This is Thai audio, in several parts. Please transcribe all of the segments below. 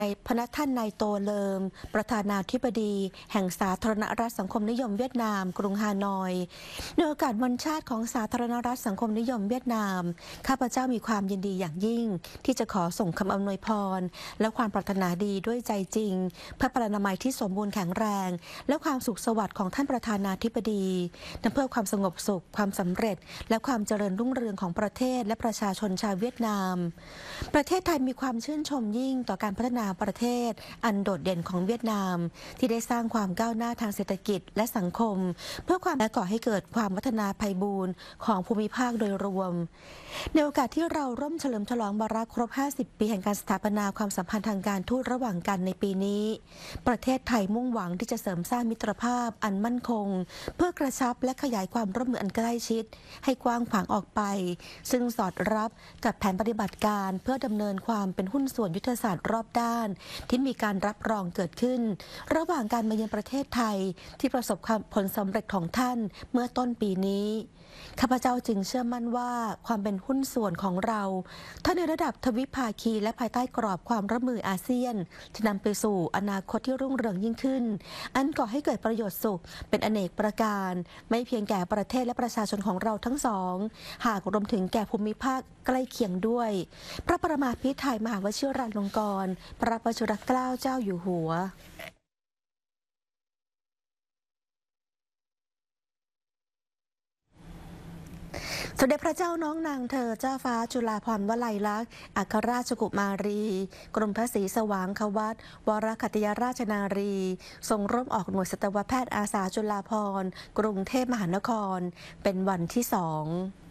พระท่านนายโตเลิมประธานาธิบดีแห่งสาธารณรัฐสังคมนิยมเวียดนามกรุงฮานอยในโอกาสวันชาติของสาธารณรัฐสังคมนิยมเวียดนามข้าพเจ้ามีความยินดีอย่างยิ่งที่จะขอส่งคำอำนวยพรและความปรารถนาดีด้วยใจจริงเพื่อปรนามัยที่สมบูรณ์แข็งแรงและความสุขสวัสดิ์ของท่านประธานาธิบดีเพื่อความสงบสุขความสำเร็จและความเจริญรุ่งเรืองของประเทศและประชาชนชาวเวียดนามประเทศไทยมีความชื่นชมยิ่งต่อการพัฒนาประเทศอันโดดเด่นของเวียดนามที่ได้สร้างความก้าวหน้าทางเศรษฐกิจและสังคมเพื่อความและก่อให้เกิดความพัฒนาไพบูรณ์ของภูมิภาคโดยรวมในโอกาสที่เราร่วมเฉลิมฉลองวาระครบ 50 ปีแห่งการสถาปนาความสัมพันธ์ทางการทูตระหว่างกันในปีนี้ประเทศไทยมุ่งหวังที่จะเสริมสร้างมิตรภาพอันมั่นคงเพื่อกระชับและขยายความร่วมมืออันใกล้ชิดให้กว้างขวางออกไปซึ่งสอดรับกับแผนปฏิบัติการเพื่อดำเนินความเป็นหุ้นส่วนยุทธศาสตร์รอบด้านที่มีการรับรองเกิดขึ้นระหว่างการมาเยือนประเทศไทยที่ประสบผลสำเร็จของท่านเมื่อต้นปีนี้ข้าพเจ้าจึงเชื่อมั่นว่าความเป็นหุ้นส่วนของเราทั้งในระดับทวิภาคีและภายใต้กรอบความร่วมมืออาเซียนจะนำไปสู่อนาคตที่รุ่งเรืองยิ่งขึ้นอันก่อให้เกิดประโยชน์สุขเป็นอเนกประการไม่เพียงแก่ประเทศและประชาชนของเราทั้งสองหากรวมถึงแก่ภูมิภาคใกล้เคียงด้วยพระประมาภิไธยมหาวชิราลงกรณ์พระวชิรเกล้าเจ้าอยู่หัวสมเด็จพระเจ้าน้องนางเธอเจ้าฟ้าจุฬาภรณ์วลัยลักษณ์อัครราชกุมารีกรมพระศรีสว่างควัตรวรคัตติยราชนารีทรงร่วมออกหน่วยสัตวแพทย์อาสาจุฬาภรณ์กรุงเทพมหานครเป็นวันที่ 2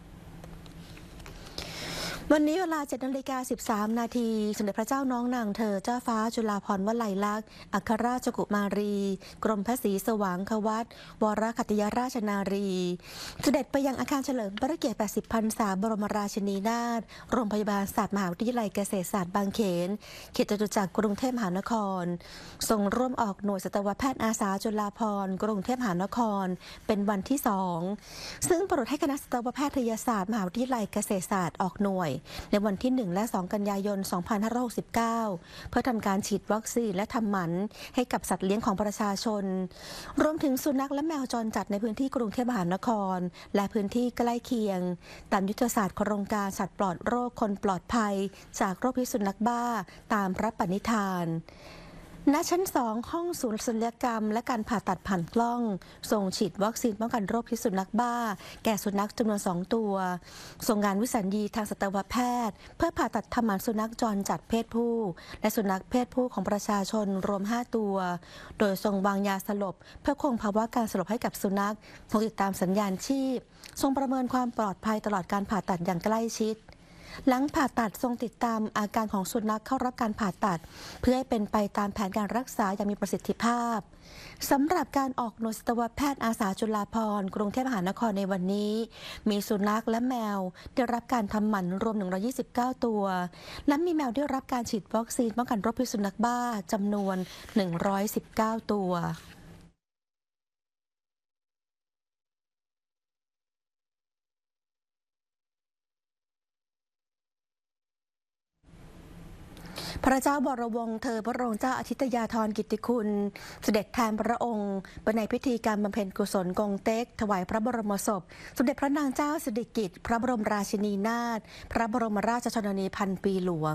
วันนี้เวลา 7:13 นาทีสมเด็จพระเจ้าน้องนางเธอเจ้าฟ้าจุฬาภรณ์วลัยลักษณ์อัครราชกุมารีกรมพระศรีสว่างควัตรวรคัตติยราชนารีเสด็จไปยังอาคารเฉลิมพระเกียรติ 80 พรรษาบรมราชินีนาถโรงพยาบาลศาสตร์มหาวิทยาลัยเกษตรศาสตร์บางเขนเขตจตุจักรกรุงเทพมหานครทรงร่วมออกหน่วยสัตวแพทย์อาสาจุฬาภรณ์กรุงเทพมหานครเป็นวันที่ 2ซึ่งโปรดให้คณะสัตวแพทยศาสตร์มหาวิทยาลัยเกษตรศาสตร์ออกหน่วยในวันที่ 1 และ 2 กันยายน 2569 เพื่อทำการฉีดวัคซีนและทำหมันให้กับสัตว์เลี้ยงของประชาชนรวมถึงสุนัขและแมวจรจัดในพื้นที่กรุงเทพมหานครและพื้นที่ใกล้เคียงตามยุทธศาสตร์โครงการสัตว์ปลอดโรคคนปลอดภัยจากโรคพิษสุนัขบ้าตามพระปณิธานณชั้น 2 ห้องศูนย์ศัลยกรรมและการผ่าตัดผ่านกล้องส่งฉีดวัคซีนป้องกันโรคพิษสุนัขบ้าแก่สุนัขจำนวน 2 ตัวส่งงานวิสัญญีทางสัตวแพทย์เพื่อผ่าตัดทำหมันสุนัขจรจัดเพศผู้และสุนัขเพศผู้ของประชาชนรวม 5 ตัวโดยทรงวางยาสลบเพื่อคงภาวะการสลบให้กับสุนัขทรงติดตามสัญญาณชีพทรงประเมินความปลอดภัยตลอดการผ่าตัดอย่างใกล้ชิดหลังผ่าตัดทรงติดตามอาการของสุนัขเข้ารับการผ่าตัดเพื่อให้เป็นไปตามแผนการรักษาอย่างมีประสิทธิภาพสำหรับการออกหน่วยสัตวแพทย์อาสาจุฬาภรณ์กรุงเทพมหานครในวันนี้มีสุนัขและแมวได้รับการทำหมันรวม129ตัวและมีแมวได้รับการฉีดวัคซีนป้องกันโรคพิษสุนัขบ้าจำนวน119ตัวพระเจ้าบรวงศ์เธอพระองค์เจ้าอาทิตยาธรกิตติคุณเสด็จแทนพระองค์ไปในพิธีการบำเพ็ญกุศลกงเต็กถวายพระบรมศพสมเด็จพระนางเจ้าสิริกิติ์พระบรมราชินีนาถพระบรมราชชนนีพันปีหลวง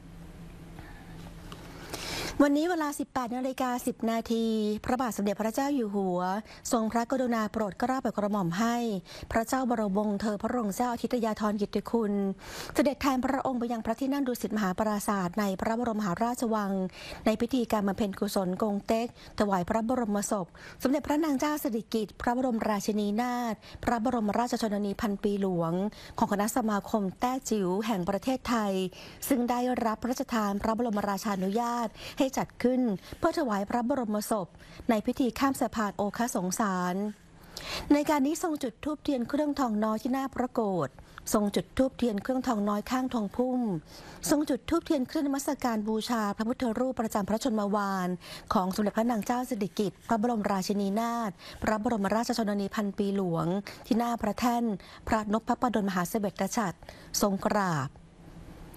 วันนี้เวลา 18:10 นาทีพระบาทสมเด็จพระเจ้าอยู่หัวทรงพระกรุณาโปรดเกล้าโปรดกระหม่อมให้พระเจ้าบรมวงศ์เธอพระองค์เจ้าอาทิตยาธรกิตติคุณเสด็จแทนพระองค์ไปยังพระที่นั่งดุสิตมหาปราสาทในพระบรมมหาราชวังในพิธีการบำเพ็ญกุศลกงเต็กถวายพระบรมศพสมเด็จพระนางเจ้าสิริกิติ์พระบรมราชินีนาถพระบรมราชชนนีพันปีหลวงของคณะสมาคมแต้จิ๋วแห่งประเทศไทยซึ่งได้รับพระราชทานพระบรมราชานุญาตให้จัดขึ้นเพื่อถวายพระบรมศพในพิธีข้ามสะพานโอคสงสารในการนี้ทรงจุดธูปเทียนเครื่องทองน้อยที่หน้าพระโกฐทรงจุดธูปเทียนเครื่องทองน้อยข้างทองพุ่มทรงจุดธูปเทียนเครื่องนมัสการบูชาพระพุทธรูปประจำพระชนมวาลของสมเด็จพระนางเจ้าสิริกิติ์พระบรมราชินีนาถพระบรมราชชนนีพันปีหลวงที่หน้าพระแท่นพระนพพระดลมหาเสด็จฉัตรทรงกราบ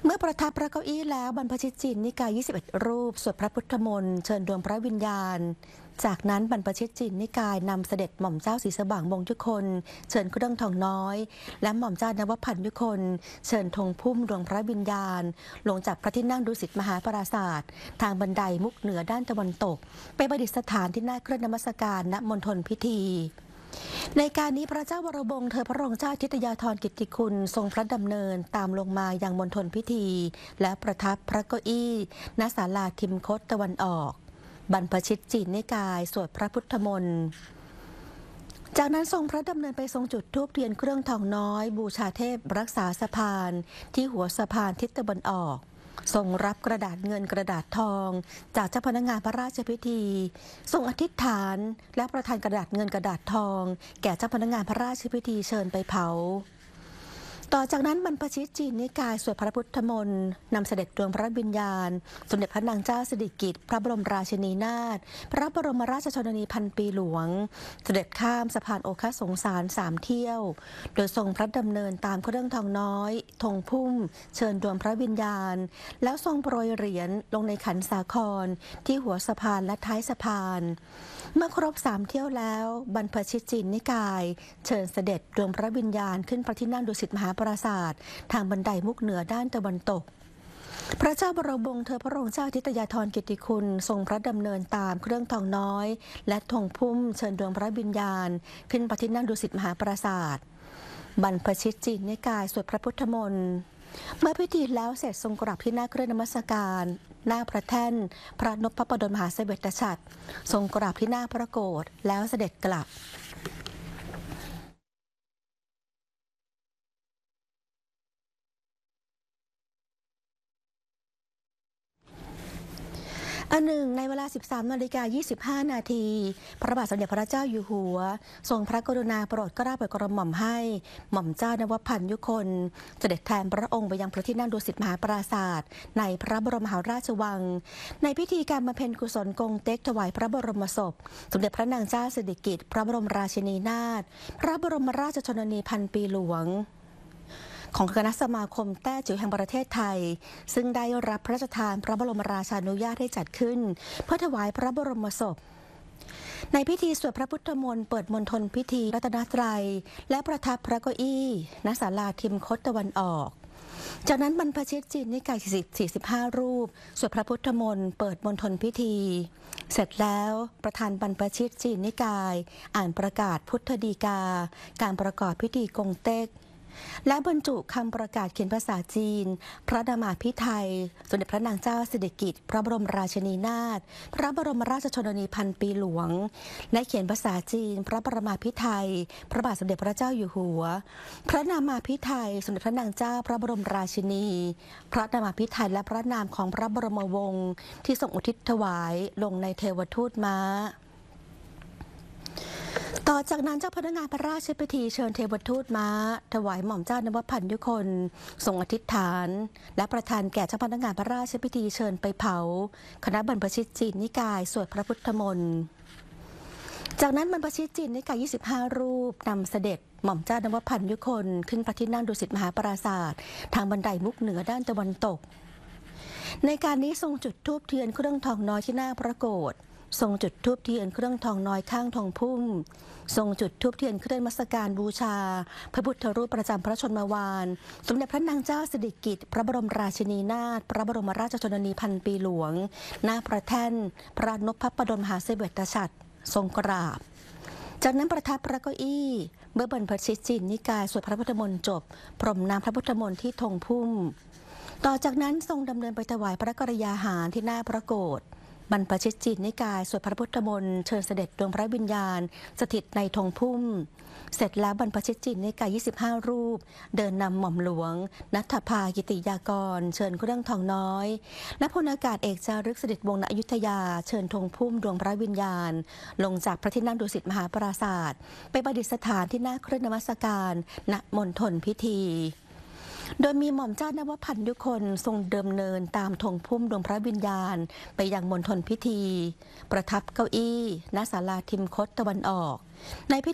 เมื่อประทับพระเก้าอี้แล้วบรรพชิตจินนิกาย21รูปสวดพระพุทธมนต์เชิญดวงพระวิญญาณจากนั้นบรรพชิตจินนิกายนำเสด็จหม่อมเจ้าศรีสว่างวงศ์ยุคนเชิญเครื่องทองน้อยและหม่อมเจ้านวพันธ์ยุคนเชิญธงพุ่มดวงพระวิญญาณลงจากพระที่นั่งดุสิตมหาปราศาสตร์ทางบันไดมุกเหนือด้านตะวันตกไปประดิษฐานที่หน้าเครื่องนมัสการณมณฑลพิธีในการนี้พระเจ้าวรวงศ์เธอพระองค์เจ้าทิตยาธรกิตติคุณทรงพระดำเนินตามลงมายังมณฑลพิธีและประทับพระเก้าอี้ณศาลาทิมคตตะวันออกบรรพชิตจินนิกายสวดพระพุทธมนต์จากนั้นทรงพระดำเนินไปทรงจุดธูปเทียนเครื่องทองน้อยบูชาเทพรักษาสะพานที่หัวสะพานทิศตะวันออกทรงรับกระดาษเงินกระดาษทองจากเจ้าพนักงานพระราชพิธีทรงอธิษฐานและประทานกระดาษเงินกระดาษทองแก่เจ้าพนักงานพระราชพิธีเชิญไปเผาต่อจากนั้นบรรพชิตจินนิกายสวดพระพุทธมนต์นำเสด็จดวงพระวิญญาณสมเด็จพระนางเจ้าสิริกิติ์พระบรมราชินีนาถพระบรมราชชนนีพันปีหลวงเสด็จข้ามสะพานโอคสงสาร3เที่ยวโดยทรงพระดำเนินตามเครื่องทองน้อยธงพุ่มเชิญดวงพระวิญญาณแล้วทรงโปรยเหรียญลงในขันสาครที่หัวสะพานและท้ายสะพานเมื่อครบ3เที่ยวแล้วบรรพชิตจินนิกายเชิญเสด็จดวงพระวิญญาณขึ้นพระที่นั่งดุสิตมหาปราศาสตร์ทางบันไดมุกเหนือด้านตะวันตกพระเจ้าบรมวงศ์เธอพระองค์เจ้าทิตยาธรกิตติคุณทรงพระดำเนินตามเครื่องทองน้อยและธงพุ่มเชิญดวงพระวิญญาณขึ้นพระที่นั่งดุสิตมหาปราศาสตร์บรรพชิตจินนิกายสวดพระพุทธมนต์เมื่อพิธีแล้วเสร็จทรงกราบที่หน้าเครื่องนมัสการหน้าพระแท่นพระนพปดลมหาเสวตฉัตรทรงกราบที่หน้าพระโกฐแล้วเสด็จกลับอันหนึ่งในเวลา 13:25 นาทีพระบาทสมเด็จพระเจ้าอยู่หัวทรงพระกรุณาโปรดเกล้าโปรดกระหม่อมให้หม่อมเจ้านวพันธ์ยุคนเสด็จแทนพระองค์ไปยังพระที่นั่งดุสิตมหาปราศาสตร์ในพระบรมมหาราชวังในพิธีการบำเพ็ญกุศลกงเต็กถวายพระบรมศพสมเด็จพระนางเจ้าสิริกิติ์พระบรมราชินีนาถพระบรมราชชนนีพันปีหลวงของคณะสมาคมแต้จิ๋วแห่งประเทศไทยซึ่งได้รับพระราชทานพระบรมราชานุญาตให้จัดขึ้นเพื่อถวายพระบรมศพในพิธีสวดพระพุทธมนต์เปิดมณฑลพิธีรัตนตรัยและประทับพระเก้าอี้ณศาลาทิมคตตะวันออกจากนั้นบรรพชิตจินนิกาย45รูปสวดพระพุทธมนต์เปิดมณฑลพิธีเสร็จแล้วประธานบรรพชิตจินนิกายอ่านประกาศพุทธดีกาการประกอบพิธีกงเต็กและบรรจุคำประกาศเขียนภาษาจีนพระนามาภิไธยสมเด็จพระนางเจ้าสิริกิติ์พระบรมราชินีนาถพระบรมราชชนนีพันปีหลวงและเขียนภาษาจีนพระบรมภิไธยพระบาทสมเด็จพระเจ้าอยู่หัวพระนามาภิไธยสมเด็จพระนางเจ้าพระบรมราชินีพระนามาภิไธยและพระนามของพระบรมวงศ์ที่ทรงอุทิศถวายลงในเทวทูตม้าต่อจากนั้นเจ้าพนักงานพระราชพิธีเชิญเทวทูตม้าถวายหม่อมเจ้านวพันธ์ยุคนทรงอธิษฐานและประทานแก่เจ้าพนักงานพระราชพิธีเชิญไปเผาคณะบรรพชิตจินนิกายสวดพระพุทธมนต์จากนั้นบรรพชิตจินนิกาย25รูปนำเสด็จหม่อมเจ้านวพันธ์ยุคนขึ้นพระที่นั่งดุสิตมหาปราศาสตร์ทางบันไดมุกเหนือด้านตะวันตกในการนี้ทรงจุดธูปเทียนเครื่องทองน้อยที่หน้าพระโกฐทรงจุดธูปเทียนเครื่องทองน้อยข้างทองพุ่มทรงจุดธูปเทียนเครื่องนมัสการบูชาพระพุทธรูปประจำพระชนมวาลสมเด็จพระนางเจ้าสิริกิติ์พระบรมราชินีนาถพระบรมราชชนนีพันปีหลวงหน้าพระแท่นพระนพปดลมหาเสวตฉัตรทรงกราบจากนั้นประทับพระเก้าอี้เมื่อบรรพชิตจินนิกายสวดพระพุทธมนต์จบพรมน้ำพระพุทธมนต์ที่ธงพุ่มต่อจากนั้นทรงดำเนินไปถวายพระกรยาหารที่หน้าพระโกฐบรรพชิตจินนิกายสวดพระพุทธมนต์เชิญเสด็จดวงพระวิญญาณสถิตในธงพุ่มเสร็จแล้วบรรพชิตจินนิกาย25รูปเดินนำหม่อมหลวงณัฐภากิติยากรเชิญเครื่องทองน้อยและพลอากาศเอกจารึกเสด็จวงศ์ณอยุธยาเชิญธงพุ่มดวงพระวิญญาณลงจากพระที่นั่งดุสิตมหาปราศาสตร์ไปประดิษฐานที่หน้าเครื่องนมัสการณมณฑลพิธีโดยมีหม่อมเจ้านวพันธ์ยุคนทรงดำเนินตามธงพุ่มดวงพระวิญญาณไปยังมณฑลพิธีประทับเก้าอี้ณศาลาทิมคตตะวันออกในพิ